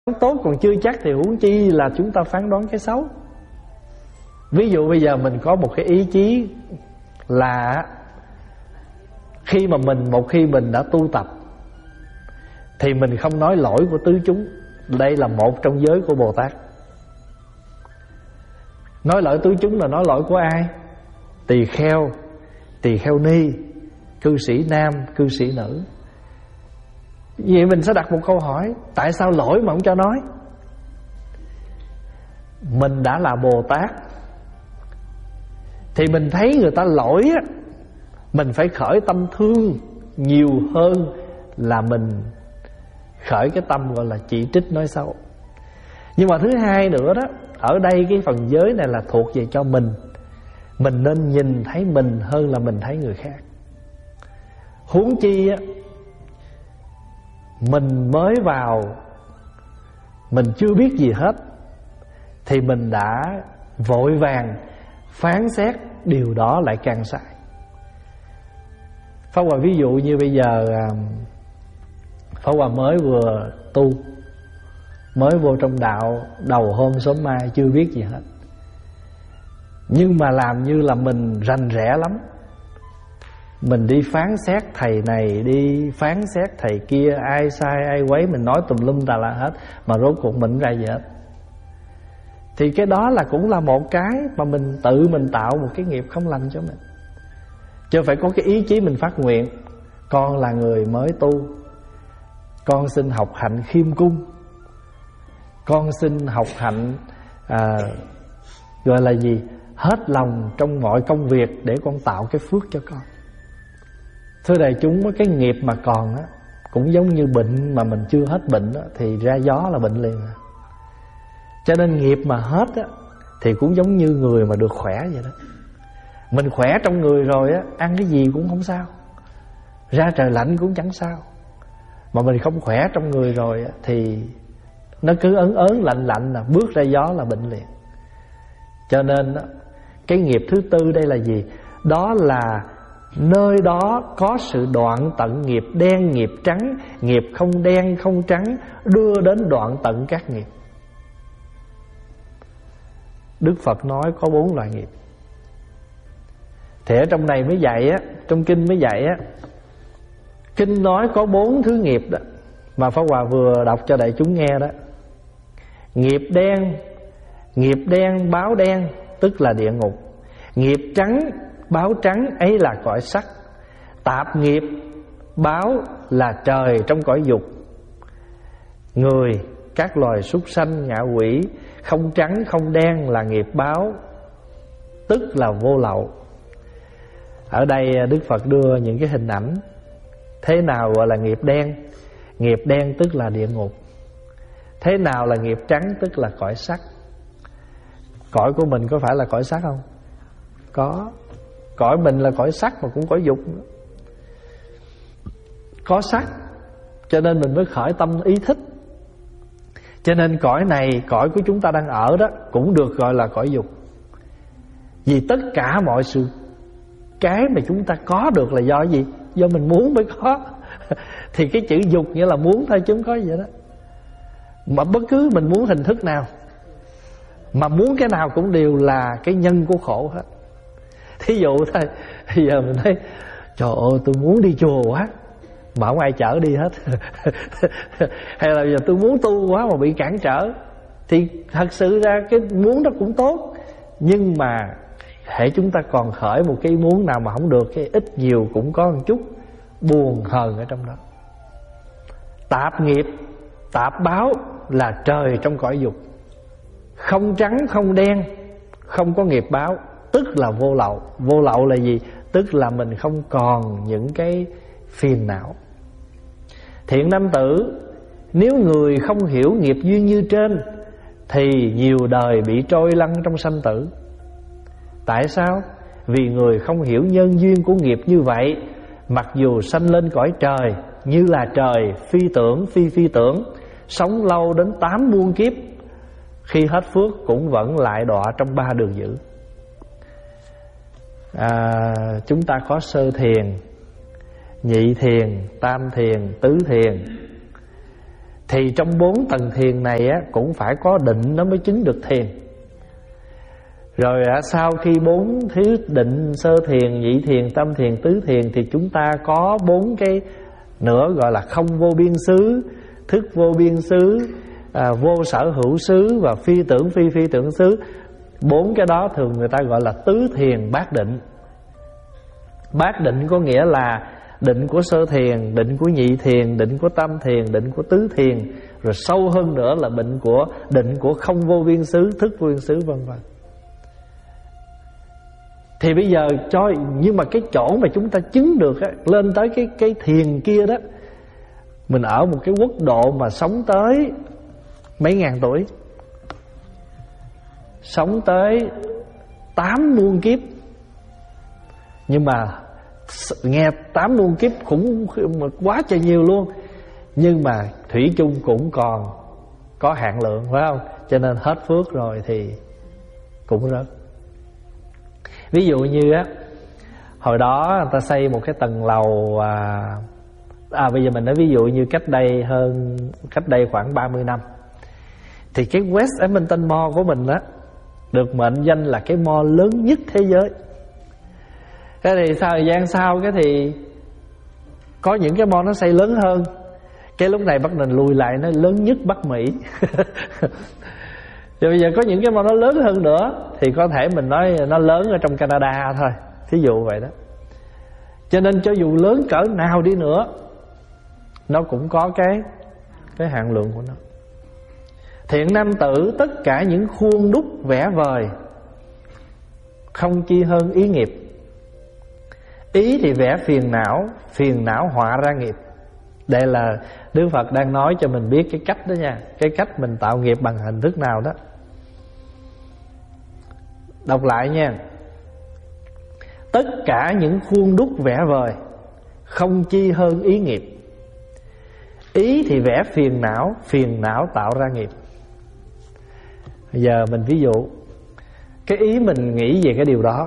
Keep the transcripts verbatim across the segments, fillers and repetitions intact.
tốt còn chưa chắc thì huống chi là chúng ta phán đoán cái xấu. Ví dụ bây giờ mình có một cái ý chí là khi mà mình một khi mình đã tu tập thì mình không nói lỗi của tứ chúng. Đây là một trong giới của Bồ Tát. Nói lỗi tứ chúng là nói lỗi của ai? Tỳ kheo, tỳ kheo ni, cư sĩ nam, cư sĩ nữ. Vậy mình sẽ đặt một câu hỏi: tại sao lỗi mà không cho nói? Mình đã là Bồ Tát thì mình thấy người ta lỗi á, mình phải khởi tâm thương nhiều hơn là mình khởi cái tâm gọi là chỉ trích nói xấu. Nhưng mà thứ hai nữa đó, ở đây cái phần giới này là thuộc về cho mình. Mình nên nhìn thấy mình hơn là mình thấy người khác. Huống chi á, mình mới vào, mình chưa biết gì hết thì mình đã vội vàng phán xét, điều đó lại càng sai. Pháp Hòa ví dụ như bây giờ Pháp Hòa mới vừa tu, mới vô trong đạo, đầu hôm sớm mai chưa biết gì hết, nhưng mà làm như là mình rành rẽ lắm. Mình đi phán xét thầy này, đi phán xét thầy kia, ai sai ai quấy, mình nói tùm lum tà la hết, mà rốt cuộc mình ra gì hết. Thì cái đó là cũng là một cái mà mình tự mình tạo một cái nghiệp không lành cho mình. Chứ phải có cái ý chí mình phát nguyện: con là người mới tu, con xin học hạnh khiêm cung, con xin học hạnh à, gọi là gì, hết lòng trong mọi công việc để con tạo cái phước cho con. Thưa đại chúng, cái nghiệp mà còn á, cũng giống như bệnh mà mình chưa hết bệnh á, thì ra gió là bệnh liền à. Cho nên nghiệp mà hết á, thì cũng giống như người mà được khỏe vậy đó. Mình khỏe trong người rồi á, ăn cái gì cũng không sao, ra trời lạnh cũng chẳng sao. Mà mình không khỏe trong người rồi á, thì nó cứ ớn ớn lạnh lạnh là bước ra gió là bệnh liền. Cho nên á, cái nghiệp thứ tư đây là gì? Đó là nơi đó có sự đoạn tận nghiệp đen nghiệp trắng, nghiệp không đen không trắng, đưa đến đoạn tận các nghiệp. Đức Phật nói có bốn loại nghiệp. Thì ở trong này mới dạy á, trong kinh mới dạy á, kinh nói có bốn thứ nghiệp đó mà Pháp Hòa vừa đọc cho đại chúng nghe đó. Nghiệp đen, nghiệp đen báo đen tức là địa ngục. Nghiệp trắng báo trắng ấy là cõi sắc. Tạp nghiệp báo là trời trong cõi dục. Người, các loài súc sanh, ngạ quỷ, không trắng không đen là nghiệp báo, tức là vô lậu. Ở đây Đức Phật đưa những cái hình ảnh thế nào gọi là nghiệp đen. Nghiệp đen tức là địa ngục. Thế nào là nghiệp trắng tức là cõi sắc. Cõi của mình có phải là cõi sắc không? Có. Cõi mình là cõi sắc mà cũng cõi dục nữa. Có sắc, cho nên mình mới khởi tâm ý thích. Cho nên cõi này, cõi của chúng ta đang ở đó, cũng được gọi là cõi dục. Vì tất cả mọi sự cái mà chúng ta có được là do gì? Do mình muốn mới có. Thì cái chữ dục nghĩa là muốn thôi chứ không có gì vậy đó. Mà bất cứ mình muốn hình thức nào, mà muốn cái nào cũng đều là cái nhân của khổ hết. Thí dụ thôi, bây giờ mình thấy trời ơi tôi muốn đi chùa quá mà không ai chở đi hết. Hay là bây giờ tôi muốn tu quá mà bị cản trở. Thì thật sự ra cái muốn đó cũng tốt, nhưng mà hễ chúng ta còn khởi một cái muốn nào mà không được, cái ít nhiều cũng có một chút buồn hờn ở trong đó. Tạp nghiệp, tạp báo là trời trong cõi dục. Không trắng không đen, không có nghiệp báo, tức là vô lậu. Vô lậu là gì? Tức là mình không còn những cái phiền não. Thiện nam tử, nếu người không hiểu nghiệp duyên như trên thì nhiều đời bị trôi lăn trong sanh tử. Tại sao? Vì người không hiểu nhân duyên của nghiệp như vậy, mặc dù sanh lên cõi trời như là trời phi tưởng phi phi tưởng, sống lâu đến tám muôn kiếp, khi hết phước cũng vẫn lại đọa trong ba đường dữ. à, Chúng ta có sơ thiền, nhị thiền, tam thiền, tứ thiền. Thì trong bốn tầng thiền này á, cũng phải có định nó mới chứng được thiền. Rồi à, sau khi bốn thứ định, sơ thiền, nhị thiền, tâm thiền, tứ thiền, thì chúng ta có bốn cái nữa gọi là không vô biên xứ, thức vô biên xứ, à, vô sở hữu xứ và phi tưởng phi phi tưởng xứ. Bốn cái đó thường người ta gọi là tứ thiền bát định. Bát định có nghĩa là định của sơ thiền, định của nhị thiền, định của tâm thiền, định của tứ thiền, rồi sâu hơn nữa là định của định của không vô biên xứ, thức vô biên xứ, vân vân. Thì bây giờ cho nhưng mà cái chỗ mà chúng ta chứng được á, lên tới cái cái thiền kia đó, mình ở một cái quốc độ mà sống tới mấy ngàn tuổi, sống tới tám muôn kiếp. Nhưng mà nghe tám muôn kiếp cũng quá trời nhiều luôn. Nhưng mà thủy chung cũng còn có hạn lượng, phải không? Cho nên hết phước rồi thì cũng rớt. Ví dụ như á, hồi đó người ta xây một cái tầng lầu à, à bây giờ mình nói ví dụ như cách đây hơn cách đây khoảng ba mươi năm, thì cái West Edmonton Mall của mình á được mệnh danh là cái mall lớn nhất thế giới. Cái thì sau thời gian sau cái thì có những cái mall nó xây lớn hơn. Cái lúc này bắt mình lùi lại, nó lớn nhất Bắc Mỹ. Rồi bây giờ có những cái mall nó lớn hơn nữa, thì có thể mình nói nó lớn ở trong Canada thôi, thí dụ vậy đó. Cho nên cho dù lớn cỡ nào đi nữa, nó cũng có cái cái hạn lượng của nó. Thiện nam tử, tất cả những khuôn đúc vẽ vời không chi hơn ý nghiệp. Ý thì vẽ phiền não, phiền não họa ra nghiệp. Đây là Đức Phật đang nói cho mình biết cái cách đó nha, cái cách mình tạo nghiệp bằng hình thức nào đó. Đọc lại nha. Tất cả những khuôn đúc vẽ vời không chi hơn ý nghiệp. Ý thì vẽ phiền não, phiền não tạo ra nghiệp. Bây giờ mình ví dụ, cái ý mình nghĩ về cái điều đó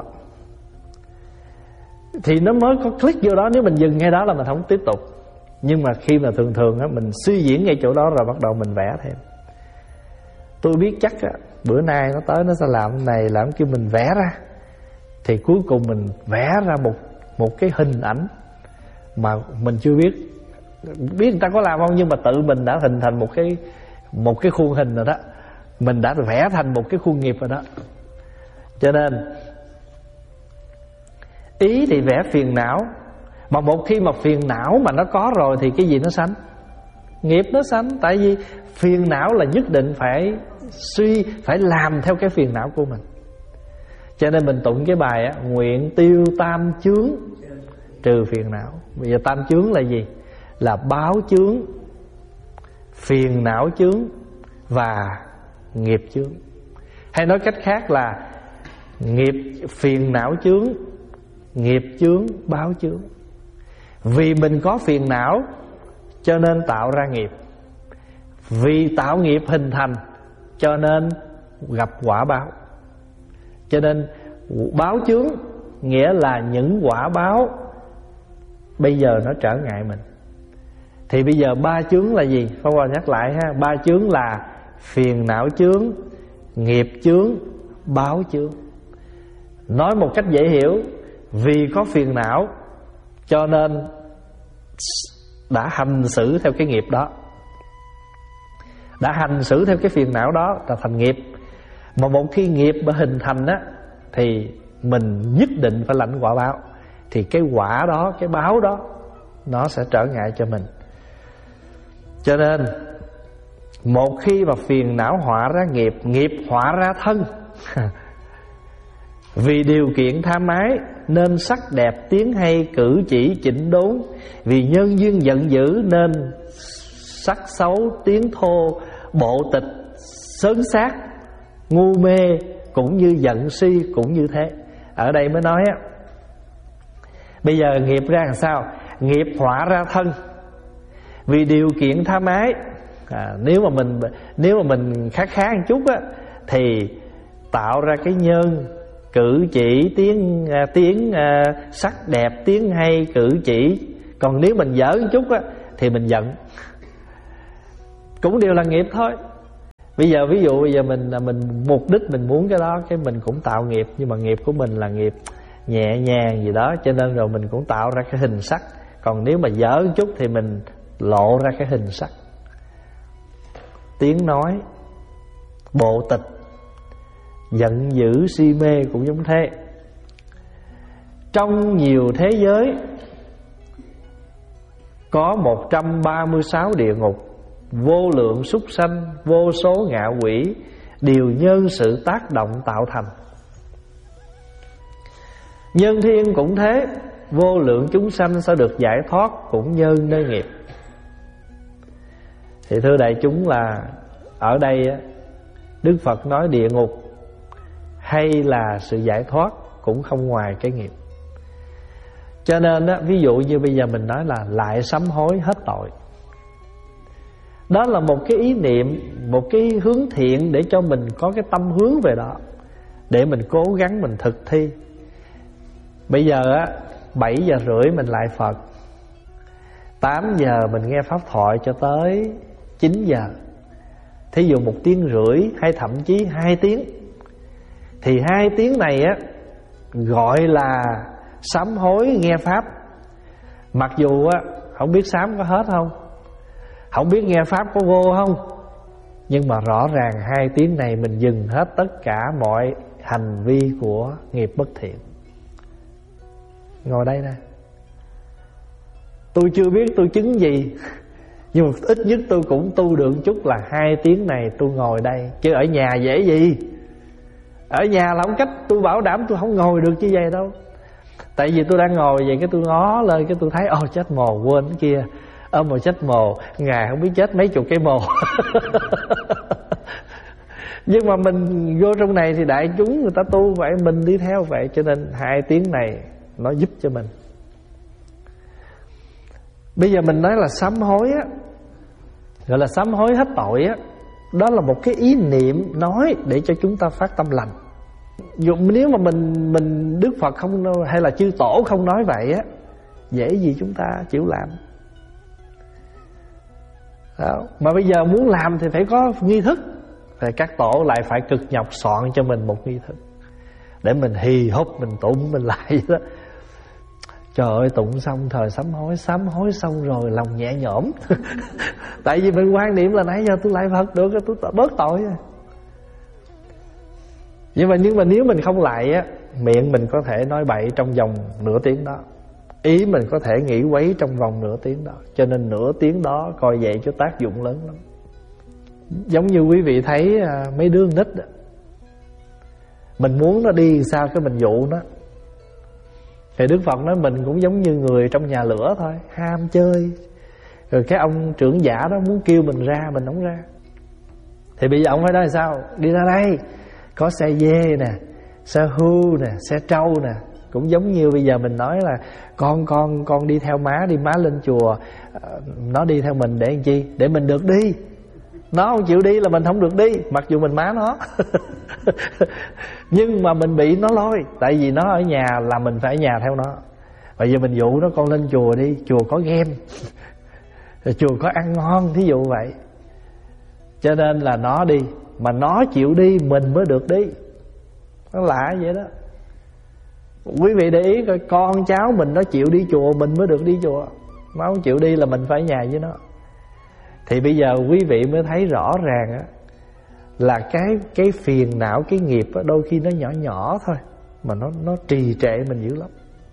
thì nó mới có click vô đó. Nếu mình dừng ngay đó là mình không tiếp tục. Nhưng mà khi mà thường thường á, mình suy diễn ngay chỗ đó rồi bắt đầu mình vẽ thêm. Tôi biết chắc á, bữa nay nó tới nó sẽ làm cái này, làm kêu mình vẽ ra. Thì cuối cùng mình vẽ ra một một cái hình ảnh mà mình chưa biết biết người ta có làm không, nhưng mà tự mình đã hình thành một cái một cái khuôn hình rồi đó. Mình đã vẽ thành một cái khuôn nghiệp rồi đó. Cho nên ý thì vẽ phiền não, mà một khi mà phiền não mà nó có rồi thì cái gì nó sanh? Nghiệp nó sanh. Tại vì phiền não là nhất định phải suy, phải làm theo cái phiền não của mình. Cho nên mình tụng cái bài á, nguyện tiêu tam chướng trừ phiền não. Bây giờ tam chướng là gì? Là báo chướng, phiền não chướng và nghiệp chướng. Hay nói cách khác là nghiệp phiền não chướng, nghiệp chướng báo chướng. Vì mình có phiền não cho nên tạo ra nghiệp. Vì tạo nghiệp hình thành cho nên gặp quả báo. Cho nên báo chướng nghĩa là những quả báo bây giờ nó trở ngại mình. Thì bây giờ ba chướng là gì? Pháp Hòa nhắc lại ha. Ba chướng là phiền não chướng, nghiệp chướng, báo chướng. Nói một cách dễ hiểu, vì có phiền não cho nên đã hành xử theo cái nghiệp đó, đã hành xử theo cái phiền não đó là thành nghiệp. Mà một khi nghiệp mà hình thành á, thì mình nhất định phải lãnh quả báo. Thì cái quả đó, cái báo đó nó sẽ trở ngại cho mình. Cho nên một khi mà phiền não họa ra nghiệp, nghiệp họa ra thân. Vì điều kiện tham ái nên sắc đẹp tiếng hay cử chỉ chỉnh đốn. Vì nhân duyên giận dữ nên sắc xấu tiếng thô, bộ tịch sớn sát, ngu mê cũng như giận si cũng như thế. Ở đây mới nói á, bây giờ nghiệp ra làm sao? Nghiệp họa ra thân. Vì điều kiện tham ái, à, nếu mà mình nếu mà mình khá khá một chút á, thì tạo ra cái nhân cử chỉ tiếng à, tiếng à, sắc đẹp tiếng hay cử chỉ. Còn nếu mình dở một chút á, thì mình giận. cũng đều là nghiệp thôi. Bây giờ ví dụ bây giờ mình mình mục đích mình muốn cái đó, cái mình cũng tạo nghiệp, nhưng mà nghiệp của mình là nghiệp nhẹ nhàng gì đó, cho nên rồi mình cũng tạo ra cái hình sắc. Còn nếu mà dở một chút thì mình lộ ra cái hình sắc. Tiếng nói, bộ tịch, giận dữ, si mê cũng giống thế. Trong nhiều thế giới có một trăm ba mươi sáu địa ngục, vô lượng súc sanh, vô số ngạ quỷ, đều nhân sự tác động tạo thành. Nhân thiên cũng thế, vô lượng chúng sanh sẽ được giải thoát cũng nhân nơi nghiệp. Thì thưa đại chúng, là ở đây Đức Phật nói địa ngục hay là sự giải thoát cũng không ngoài cái nghiệp. Cho nên đó, ví dụ như bây giờ mình nói là lại sám hối hết tội, đó là một cái ý niệm, một cái hướng thiện để cho mình có cái tâm hướng về đó, để mình cố gắng mình thực thi. Bây giờ á, bảy giờ rưỡi mình lại Phật, tám giờ mình nghe pháp thoại cho tới chín giờ. Thí dụ một tiếng rưỡi hay thậm chí hai tiếng, thì hai tiếng này á gọi là sám hối nghe pháp. Mặc dù á không biết sám có hết không, không biết nghe pháp có vô không, nhưng mà rõ ràng hai tiếng này mình dừng hết tất cả mọi hành vi của nghiệp bất thiện. Ngồi đây nè, tôi chưa biết tôi chứng gì, nhưng mà ít nhất tôi cũng tu được chút, là hai tiếng này tôi ngồi đây. Chứ ở nhà dễ gì, ở nhà là không cách, tôi bảo đảm tôi không ngồi được như vậy đâu. Tại vì tôi đang ngồi vậy, cái tôi ngó lên, cái tôi thấy ồ chết mồ, quên cái kia, ơ mà chết mồ, Ngài không biết chết mấy chục cái mồ. Nhưng mà mình vô trong này thì đại chúng người ta tu vậy, mình đi theo vậy, cho nên hai tiếng này nó giúp cho mình. Bây giờ mình nói là sám hối á, gọi là sám hối hết tội á, đó là một cái ý niệm nói để cho chúng ta phát tâm lành. Dù nếu mà mình mình Đức Phật không, hay là chư tổ không nói vậy á, dễ gì chúng ta chịu làm. Đó. Mà bây giờ muốn làm thì phải có nghi thức, thì các tổ lại phải cực nhọc soạn cho mình một nghi thức để mình hì hục, mình tụng mình lại đó. Trời ơi, tụng xong thời sám hối, sám hối xong rồi lòng nhẹ nhõm. Tại vì mình quan niệm là nãy giờ tôi lại Phật được, tôi bớt tội rồi. Nhưng mà, nhưng mà nếu mình không lại á, miệng mình có thể nói bậy trong vòng nửa tiếng đó, ý mình có thể nghĩ quấy trong vòng nửa tiếng đó. Cho nên nửa tiếng đó coi vậy cho tác dụng lớn lắm. Giống như quý vị thấy à, mấy đứa nít đó, mình muốn nó đi sao cái mình dụ nó. Thì Đức Phật nói mình cũng giống như người trong nhà lửa thôi, ham chơi. Rồi cái ông trưởng giả đó muốn kêu mình ra, mình không ra. Thì bây giờ ông phải nói sao? Đi ra đây, có xe dê nè, xe hưu nè, xe trâu nè. Cũng giống như bây giờ mình nói là Con con con đi theo má, đi má lên chùa. Nó đi theo mình để làm chi? Để mình được đi. Nó không chịu đi là mình không được đi, mặc dù mình má nó. Nhưng mà mình bị nó lôi. Tại vì nó ở nhà là mình phải ở nhà theo nó. Bây giờ mình dụ nó con lên chùa đi, chùa có game, chùa có ăn ngon, thí dụ vậy. Cho nên là nó đi, mà nó chịu đi mình mới được đi. Nó lạ vậy đó. Quý vị để ý coi, con cháu mình nó chịu đi chùa mình mới được đi chùa, nó không chịu đi là mình phải ở nhà với nó. Thì bây giờ quý vị mới thấy rõ ràng á, là cái cái phiền não, cái nghiệp á, đôi khi nó nhỏ nhỏ thôi mà nó nó trì trệ mình dữ lắm.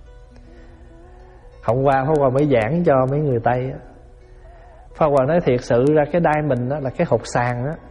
Hôm qua Pháp Hòa mới giảng cho mấy người Tây á, Pháp Hòa nói thiệt sự ra cái đai mình á, là cái hột sàn á,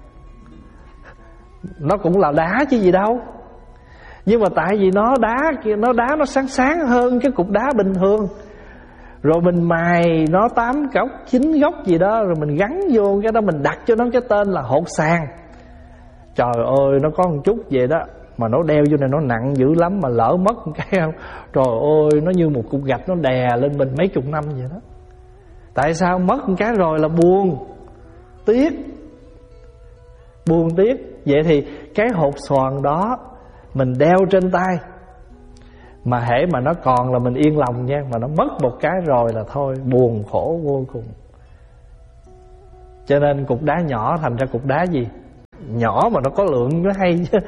nó cũng là đá chứ gì đâu. Nhưng mà tại vì nó đá kia, nó đá nó sáng sáng hơn cái cục đá bình thường. Rồi mình mài nó tám góc, chín góc gì đó, rồi mình gắn vô cái đó, mình đặt cho nó cái tên là hột sàn. Trời ơi, nó có một chút vậy đó, mà nó đeo vô này nó nặng dữ lắm. Mà lỡ mất một cái không, trời ơi, nó như một cục gạch nó đè lên mình mấy chục năm vậy đó. Tại sao? Mất một cái rồi là buồn, tiếc, buồn tiếc. Vậy thì cái hột xoàn đó mình đeo trên tay, mà hễ mà nó còn là mình yên lòng nha. Mà nó mất một cái rồi là thôi, buồn khổ vô cùng. Cho nên cục đá nhỏ thành ra cục đá gì? Nhỏ mà nó có lượng nó hay chứ.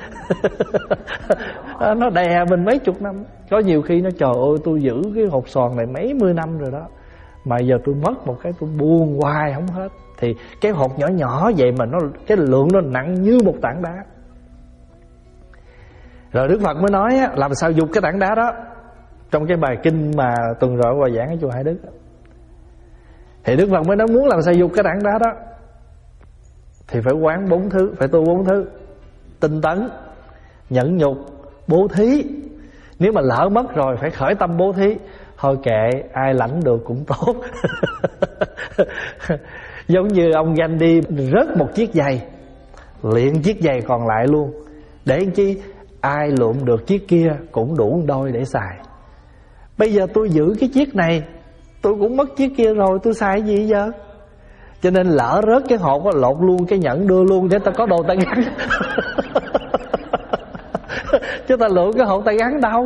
Nó đè mình mấy chục năm. Có nhiều khi nó trời ơi tôi giữ cái hột xoàn này mấy mươi năm rồi đó, mà giờ tôi mất một cái tôi buông hoài không hết. Thì cái hột nhỏ nhỏ vậy mà nó cái lượng nó nặng như một tảng đá. Rồi Đức Phật mới nói á, làm sao dục cái tảng đá đó. Trong cái bài kinh mà tuần rồi qua giảng ở chùa Hải Đức, thì Đức Phật mới nói muốn làm sao dục cái tảng đá đó thì phải quán bốn thứ, phải tu bốn thứ: tinh tấn, nhẫn nhục, bố thí. Nếu mà lỡ mất rồi phải khởi tâm bố thí. Thôi kệ, ai lãnh được cũng tốt. Giống như ông Gandhi rớt một chiếc giày, luyện chiếc giày còn lại luôn. Để làm chi? Ai lượm được chiếc kia cũng đủ đôi để xài. Bây giờ tôi giữ cái chiếc này, tôi cũng mất chiếc kia rồi, tôi xài cái gì giờ? Cho nên lỡ rớt cái hột, lột luôn cái nhẫn đưa luôn để ta có đồ ta gắn. Chứ ta lượm cái hột ta gắn đâu.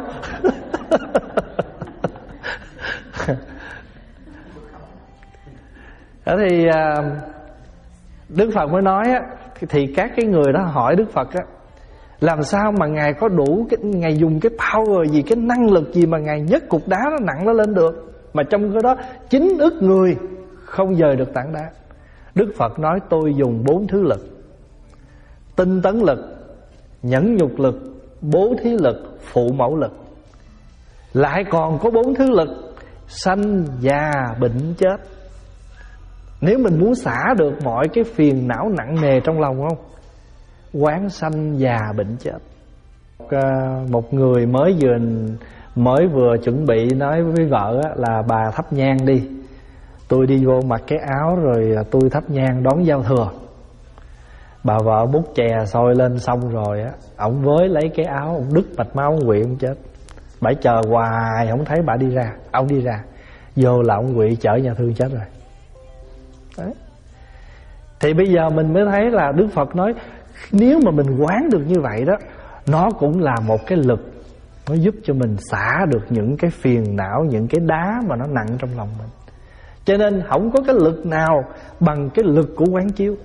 Đó thì Đức Phật mới nói á, thì các cái người đó hỏi Đức Phật á, làm sao mà Ngài có đủ cái, Ngài dùng cái power gì, cái năng lực gì mà Ngài nhấc cục đá nó nặng nó lên được, mà trong cái đó chín ức người không dời được tảng đá. Đức Phật nói tôi dùng bốn thứ lực: tinh tấn lực, nhẫn nhục lực, bố thí lực, phụ mẫu lực. Lại còn có bốn thứ lực: sanh, già, bệnh, chết. Nếu mình muốn xả được mọi cái phiền não nặng nề trong lòng không, quán sanh, già, bệnh, chết. Một người mới vừa mới vừa chuẩn bị nói với vợ là bà thắp nhang đi, tôi đi vô mặc cái áo rồi tôi thắp nhang đón giao thừa. Bà vợ múc chè sôi lên xong rồi á, ổng với lấy cái áo, ổng đứt mạch máu, ổng quỵ, ổng chết. Bà chờ hoài không thấy bà đi ra, ông đi ra vô là ổng quỵ chở nhà thương chết rồi. Đấy. Thì bây giờ mình mới thấy là Đức Phật nói nếu mà mình quán được như vậy đó, nó cũng là một cái lực, nó giúp cho mình xả được những cái phiền não, những cái đá mà nó nặng trong lòng mình. Cho nên không có cái lực nào bằng cái lực của quán chiếu.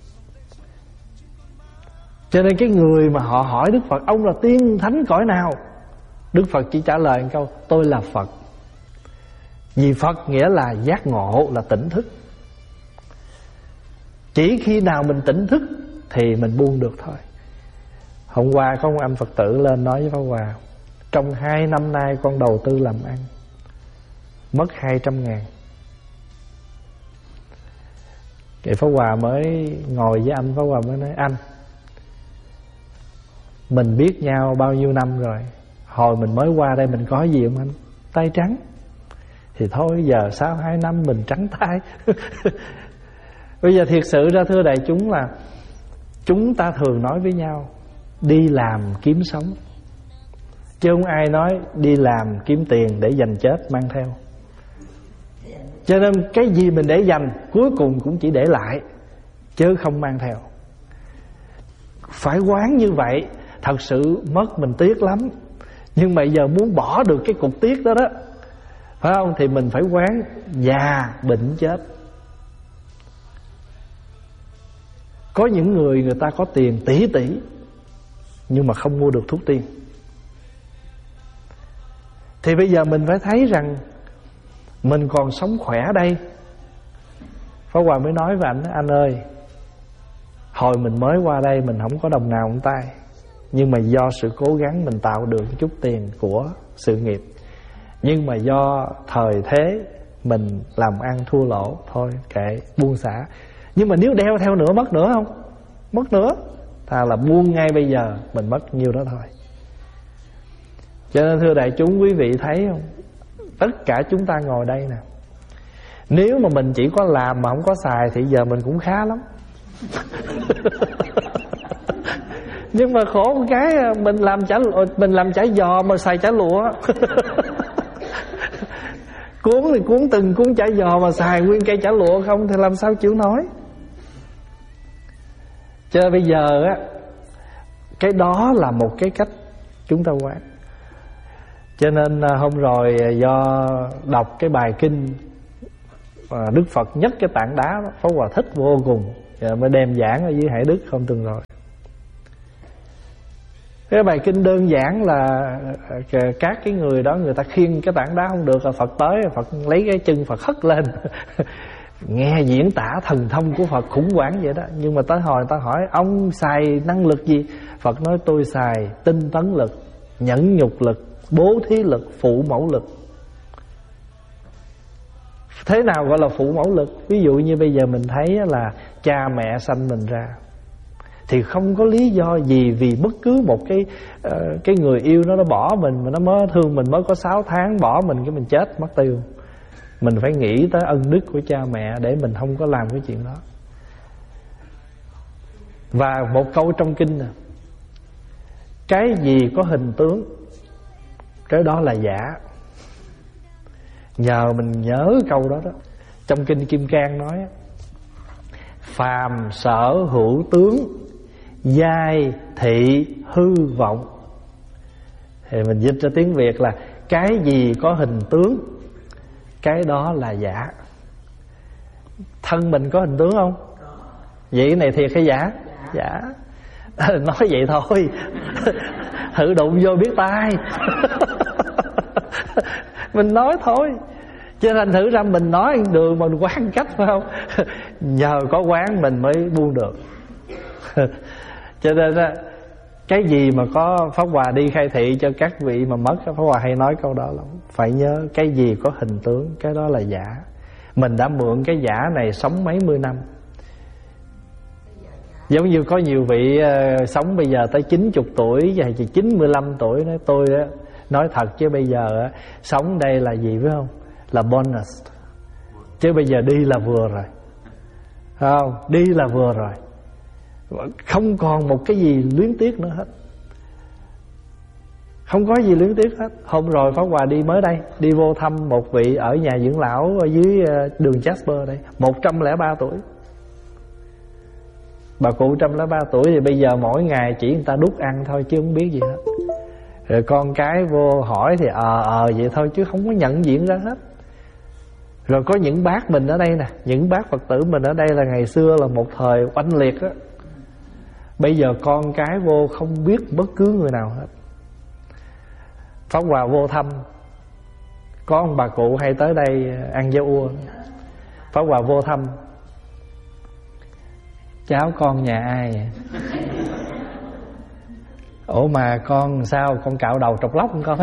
Cho nên cái người mà họ hỏi Đức Phật, ông là tiên thánh cõi nào? Đức Phật chỉ trả lời một câu, tôi là Phật. Vì Phật nghĩa là giác ngộ, là tỉnh thức. Chỉ khi nào mình tỉnh thức thì mình buông được thôi. Hôm qua có một anh Phật tử lên nói với Pháp Hòa, trong hai năm nay con đầu tư làm ăn mất hai trăm ngàn. Thì Pháp Hòa mới ngồi với anh, Pháp Hòa mới nói, anh, mình biết nhau bao nhiêu năm rồi, hồi mình mới qua đây mình có gì không anh? Tay trắng. Thì thôi giờ sau hai năm mình trắng tay. Bây giờ thiệt sự ra thưa đại chúng là chúng ta thường nói với nhau đi làm kiếm sống, chứ không ai nói đi làm kiếm tiền để dành chết mang theo. Cho nên cái gì mình để dành cuối cùng cũng chỉ để lại, chứ không mang theo. Phải quán như vậy. Thật sự mất mình tiếc lắm, nhưng mà giờ muốn bỏ được cái cục tiếc đó đó, phải không? Thì mình phải quán già, bệnh, chết. Có những người người ta có tiền tỷ tỷ nhưng mà không mua được thuốc tiên. Thì bây giờ mình phải thấy rằng mình còn sống khỏe đây. Pháp Hòa mới nói với anh, anh ơi, hồi mình mới qua đây mình không có đồng nào trong tay, nhưng mà do sự cố gắng mình tạo được chút tiền của sự nghiệp. Nhưng mà do thời thế mình làm ăn thua lỗ, thôi kệ, buông xả. Nhưng mà nếu đeo theo nữa mất nữa không? Mất nữa. Thà là buông ngay bây giờ, mình mất nhiêu đó thôi. Cho nên thưa đại chúng, quý vị thấy không, tất cả chúng ta ngồi đây nè, nếu mà mình chỉ có làm mà không có xài thì giờ mình cũng khá lắm. Nhưng mà khổ một cái, mình làm chả mình làm chả giò mà xài chả lụa. Cuốn thì cuốn từng cuốn chả giò mà xài nguyên cây chả lụa không thì làm sao chịu nói. Cho nên bây giờ á, cái đó là một cái cách chúng ta quán. Cho nên hôm rồi do đọc cái bài kinh à, Đức Phật nhấc cái tảng đá đó, Pháp Hòa thích vô cùng, rồi mới đem giảng ở dưới Hải Đức không từng rồi. Cái bài kinh đơn giản là các cái người đó người ta khiêng cái tảng đá không được, là Phật tới, Phật lấy cái chân Phật hất lên. Nghe diễn tả thần thông của Phật khủng hoảng vậy đó. Nhưng mà tới hồi ta hỏi ông xài năng lực gì, Phật nói tôi xài tinh tấn lực, nhẫn nhục lực, bố thí lực, phụ mẫu lực. Thế nào gọi là phụ mẫu lực? Ví dụ như bây giờ mình thấy là cha mẹ sanh mình ra, thì không có lý do gì vì bất cứ một cái uh, cái người yêu nó nó bỏ mình, mà nó mới thương mình mới có sáu tháng, bỏ mình cái mình chết mất tiêu. Mình phải nghĩ tới ân đức của cha mẹ để mình không có làm cái chuyện đó. Và một câu trong kinh nè, cái gì có hình tướng, cái đó là giả. Nhờ mình nhớ câu đó đó. Trong kinh Kim Cang nói: phàm sở hữu tướng, giai thị hư vọng. Thì mình dịch ra tiếng Việt là cái gì có hình tướng, cái đó là giả. Thân mình có hình tướng không? Vậy cái này thiệt hay giả? Giả. Nói vậy thôi. Thử đụng vô biết tai. Mình nói thôi. Cho nên thử ra mình nói đường mình quán cách, phải không? Nhờ có quán mình mới buông được. Cho nên cái gì mà có Pháp Hòa đi khai thị cho các vị mà mất, Pháp Hòa hay nói câu đó lắm. Phải nhớ cái gì có hình tướng, cái đó là giả. Mình đã mượn cái giả này sống mấy mươi năm. Giống như có nhiều vị uh, sống bây giờ tới chín mươi tuổi và chỉ chín mươi lăm tuổi nói tôi đó, nói thật chứ bây giờ uh, sống đây là gì biết không? Là bonus. Chứ bây giờ đi là vừa rồi. Không, đi là vừa rồi. Không còn một cái gì luyến tiếc nữa hết. Không có gì luyến tiếc hết. Hôm rồi Pháp Hòa đi mới đây, đi vô thăm một vị ở nhà dưỡng lão ở dưới đường Jasper đây, một trăm lẻ ba tuổi. Bà cụ một trăm lẻ ba tuổi thì bây giờ mỗi ngày chỉ người ta đút ăn thôi chứ không biết gì hết. Rồi con cái vô hỏi thì ờ ờ vậy thôi chứ không có nhận diện ra hết. Rồi có những bác mình ở đây nè, những bác Phật tử mình ở đây là ngày xưa là một thời oanh liệt á. Bây giờ con cái vô không biết bất cứ người nào hết. Pháp Hòa vô thăm, có ông bà cụ hay tới đây ăn dưa ua. Pháp Hòa vô thăm: cháu con nhà ai vậy? Ủa mà con sao? Con cạo đầu trọc lóc không con?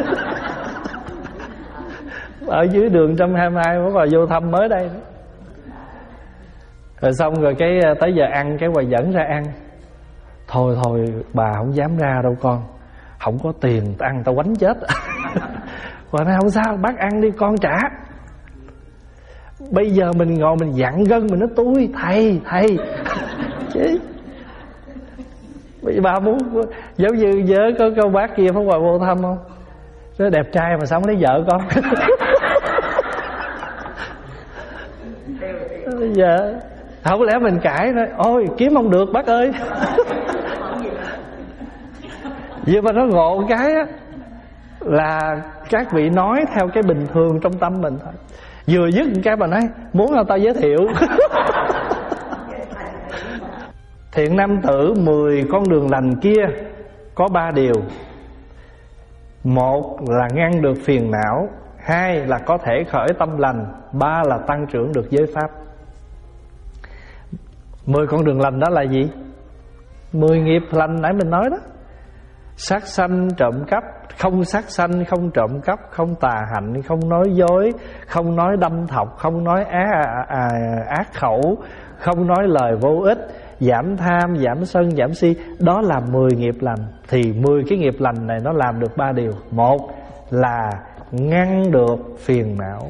Ở dưới đường một trăm hai mươi hai Pháp Hòa vô thăm mới đây. Rồi xong rồi cái tới giờ ăn, cái Hòa dẫn ra ăn. Thôi thôi bà không dám ra đâu con, không có tiền ăn tao quánh chết. Hòa nói không sao, bác ăn đi con trả. Bây giờ mình ngồi mình dặn gân mình nói tôi thầy thầy chứ. Bây giờ bà muốn giống như nhớ có câu bác kia Pháp Hòa vô thăm không? Nó đẹp trai mà sao không lấy vợ con? Bây giờ không lẽ mình cãi nói ôi kiếm không được bác ơi. Vậy mà nó ngộ cái á, là các vị nói theo cái bình thường trong tâm mình thôi. Vừa dứt cái bà nói muốn là tao giới thiệu. Thiện nam tử, mười con đường lành kia có ba điều. Một là ngăn được phiền não, hai là có thể khởi tâm lành, ba là tăng trưởng được giới pháp. Mười con đường lành đó là gì? Mười nghiệp lành nãy mình nói đó. Sát sanh, trộm cắp, không sát sanh, không trộm cắp, không tà hạnh, không nói dối, không nói đâm thọc, không nói á, à, à, ác khẩu, không nói lời vô ích, giảm tham, giảm sân, giảm si. Đó là mười nghiệp lành. Thì mười cái nghiệp lành này nó làm được ba điều. Một là ngăn được phiền não.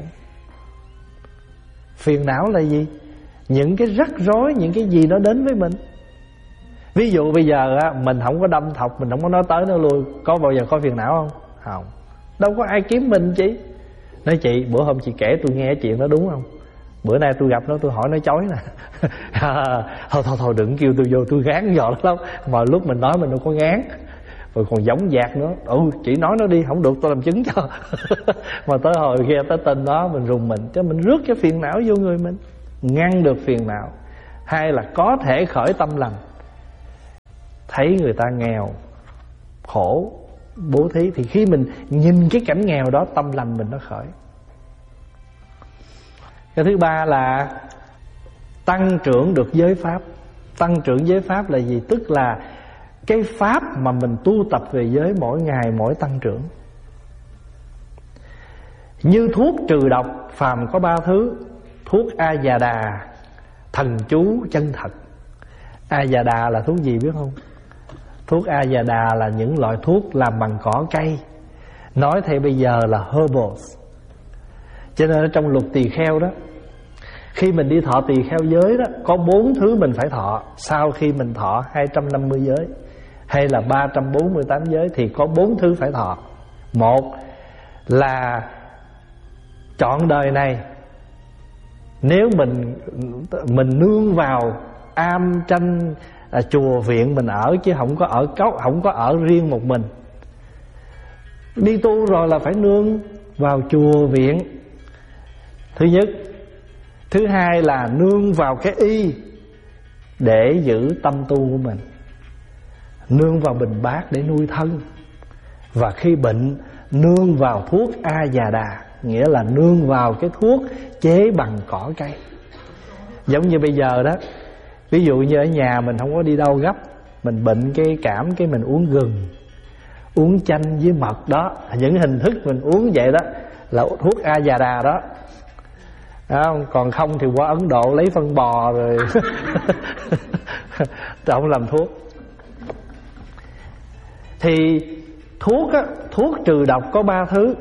Phiền não là gì? Những cái rắc rối, những cái gì nó đến với mình. Ví dụ bây giờ á, mình không có đâm thọc, mình không có nói tới nói lui, có bao giờ có phiền não không? Không. Đâu có ai kiếm mình chị. Nói chị, bữa hôm chị kể tôi nghe chuyện đó đúng không? Bữa nay tôi gặp nó tôi hỏi nó chối nè. Thôi thôi thôi đừng kêu tôi vô, tôi gán giọt lắm. Mà lúc mình nói mình đâu có gán. rồi còn giống dạc nữa. Ừ, chị nói nó đi, không được tôi làm chứng cho. Mà tới hồi nghe tới tên đó mình rùng mình, cho mình rước cái phiền não vô người mình, ngăn được phiền não. Hay là có thể khởi tâm lành, thấy người ta nghèo khổ bố thí, thì khi mình nhìn cái cảnh nghèo đó, tâm lành mình nó khởi. Cái thứ ba là tăng trưởng được giới pháp. Tăng trưởng giới pháp là gì? Tức là cái pháp mà mình tu tập về giới mỗi ngày mỗi tăng trưởng. Như thuốc trừ độc phàm có ba thứ: thuốc A Già Đà, thần chú, chân thật. A Già Đà là thuốc gì biết không? Thuốc A Già Đà là những loại thuốc làm bằng cỏ cây, nói theo bây giờ là herbals. Cho nên trong luật tỳ kheo đó, khi mình đi thọ tỳ kheo giới đó, có bốn thứ mình phải thọ. Sau khi mình thọ hai trăm năm mươi giới hay là ba trăm bốn mươi tám giới thì có bốn thứ phải thọ. Một là trọn đời này, nếu mình mình nương vào am tranh à, chùa viện mình ở, chứ không có ở cốc, không có ở riêng một mình. Đi tu rồi là phải nương vào chùa viện, thứ nhất. Thứ hai là nương vào cái y để giữ tâm tu của mình, nương vào bình bát để nuôi thân. Và khi bệnh, nương vào thuốc A Già Đà, nghĩa là nương vào cái thuốc chế bằng cỏ cây. Giống như bây giờ đó, ví dụ như ở nhà mình không có đi đâu gấp, mình bệnh cái cảm, cái mình uống gừng, uống chanh với mật đó. Những hình thức mình uống vậy đó là thuốc A Già Đà đó. Đó, còn không thì qua Ấn Độ lấy phân bò rồi trộn làm thuốc. Thì thuốc á, thuốc trừ độc có ba thứ.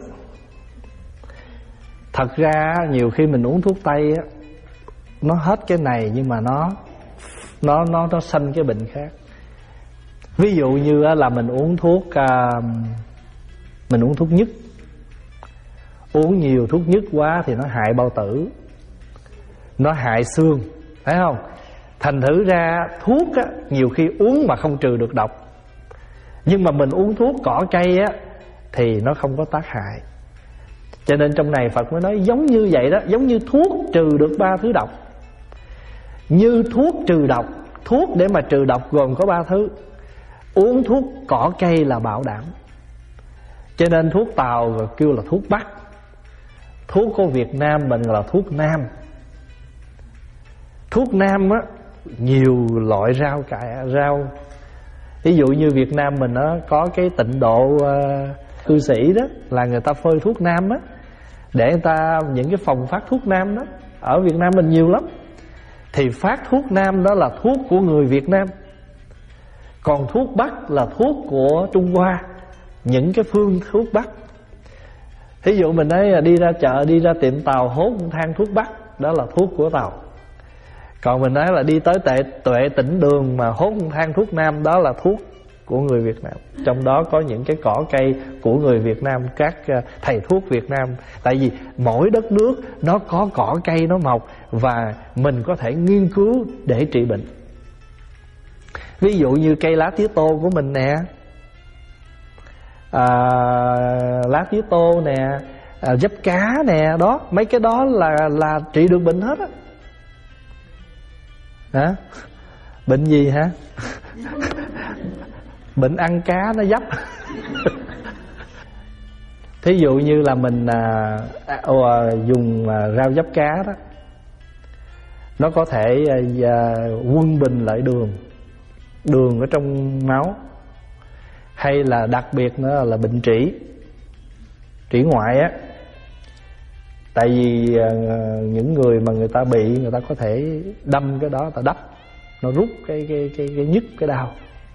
Thật ra nhiều khi mình uống thuốc tây á, nó hết cái này nhưng mà nó nó nó nó sanh cái bệnh khác. Ví dụ như là mình uống thuốc uh, mình uống thuốc nhức. Uống nhiều thuốc nhức quá thì nó hại bao tử, nó hại xương, phải không? Thành thử ra thuốc á, nhiều khi uống mà không trừ được độc. Nhưng mà mình uống thuốc cỏ cây á, thì nó không có tác hại. Cho nên trong này Phật mới nói giống như vậy đó. Giống như thuốc trừ được ba thứ độc. Như thuốc trừ độc, thuốc để mà trừ độc gồm có ba thứ. Uống thuốc cỏ cây là bảo đảm. Cho nên thuốc Tàu kêu là thuốc Bắc, thuốc của Việt Nam mình là thuốc Nam. Thuốc Nam á, nhiều loại rau cải rau. Ví dụ như Việt Nam mình nó có cái Tịnh Độ uh, cư sĩ đó, là người ta phơi thuốc Nam á, để người ta những cái phòng phát thuốc Nam đó ở Việt Nam mình nhiều lắm. Thì phát thuốc Nam đó là thuốc của người Việt Nam, còn thuốc Bắc là thuốc của Trung Hoa, những cái phương thuốc Bắc. Ví dụ mình nói đi ra chợ, đi ra tiệm Tàu hốt một thang thuốc Bắc, đó là thuốc của Tàu. Còn mình nói là đi tới tệ, tuệ tỉnh đường mà hốt một thang thuốc Nam, đó là thuốc của người Việt Nam. Trong đó có những cái cỏ cây của người Việt Nam, các thầy thuốc Việt Nam. Tại vì mỗi đất nước nó có cỏ cây nó mọc, và mình có thể nghiên cứu để trị bệnh. Ví dụ như cây lá tía tô của mình nè, à, lá tía tô nè, à, dấp cá nè, đó, mấy cái đó là là trị được bệnh hết á. Hả? Bệnh gì hả? Bệnh ăn cá nó dấp. Thí dụ như là mình à, à, dùng à, rau dấp cá đó, nó có thể à, quân bình lại đường, đường ở trong máu. Hay là đặc biệt nữa là bệnh trĩ, trĩ ngoại á. Tại vì à, những người mà người ta bị, người ta có thể đâm cái đó, ta đắp, nó rút cái, cái, cái, cái nhức, cái đau.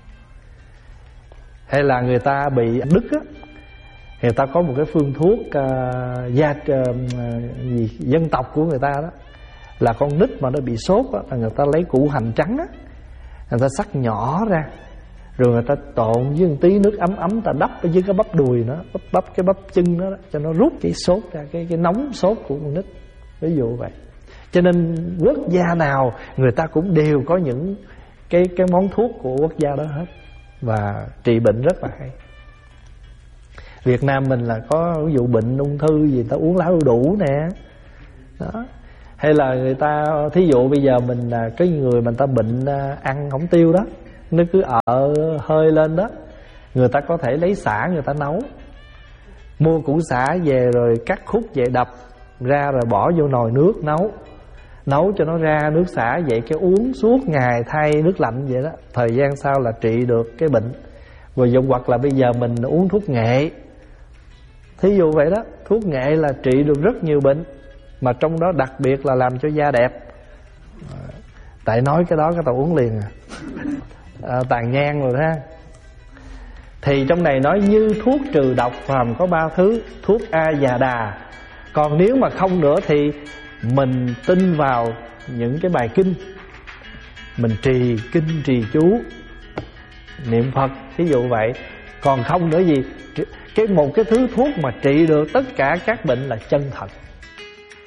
Hay là người ta bị đứt á, người ta có một cái phương thuốc uh, gia uh, gì dân tộc của người ta đó, là con nít mà nó bị sốt á, là người ta lấy củ hành trắng á, người ta sắc nhỏ ra, rồi người ta trộn với một tí nước ấm ấm, ta đắp ở dưới cái bắp đùi nó, bắp bắp cái bắp chân đó, đó cho nó rút cái sốt ra, cái cái nóng sốt của con nít, ví dụ vậy. Cho nên quốc gia nào người ta cũng đều có những cái cái món thuốc của quốc gia đó hết. và trị bệnh rất là hay. Việt Nam mình là có ví dụ bệnh ung thư gì ta uống lá đu đủ nè đó. Hay là người ta thí dụ bây giờ mình cái người mình ta bệnh ăn không tiêu đó, nó cứ ở hơi lên đó, người ta có thể lấy sả người ta nấu, mua củ sả về rồi cắt khúc về đập ra rồi bỏ vô nồi nước nấu, nấu cho nó ra nước sả vậy cái uống suốt ngày thay nước lạnh vậy đó, thời gian sau là trị được cái bệnh. Rồi dùng hoặc là bây giờ mình uống thuốc nghệ, thí dụ vậy đó, thuốc nghệ là trị được rất nhiều bệnh, mà trong đó đặc biệt là làm cho da đẹp. Tại nói cái đó cái tao uống liền à, à tàn nhang rồi ha. Thì trong này nói như thuốc trừ độc phàm có ba thứ, thuốc A Già Đà. Còn nếu mà không nữa thì mình tin vào những cái bài kinh, mình trì kinh trì chú, niệm Phật, thí dụ vậy. Còn không nữa gì, cái một cái thứ thuốc mà trị được tất cả các bệnh là chân thật.